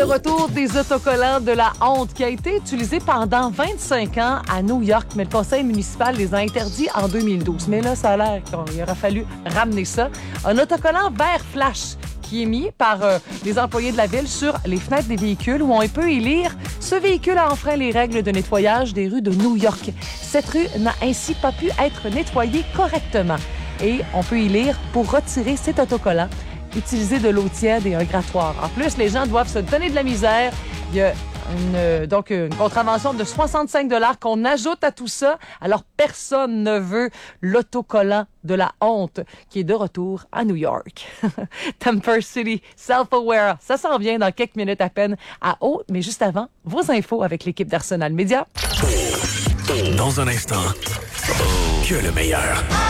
retour des autocollants de la honte qui a été utilisé pendant 25 ans à New York, mais le conseil municipal les a interdits en 2012. Mais là, ça a l'air qu'il aura fallu ramener ça. Un autocollant vert flash qui est mis par les employés de la ville sur les fenêtres des véhicules où on peut y lire « Ce véhicule a enfreint les règles de nettoyage des rues de New York. Cette rue n'a ainsi pas pu être nettoyée correctement. » Et on peut y lire « Pour retirer cet autocollant, utiliser de l'eau tiède et un grattoir. » En plus, les gens doivent se donner de la misère. Il y a une contravention de 65 $ qu'on ajoute à tout ça. Alors, personne ne veut l'autocollant de la honte qui est de retour à New York. Temper City, Self-Aware, ça s'en vient dans quelques minutes à peine à haut. Mais juste avant, vos infos avec l'équipe d'Arsenal Média. Dans un instant, que le meilleur.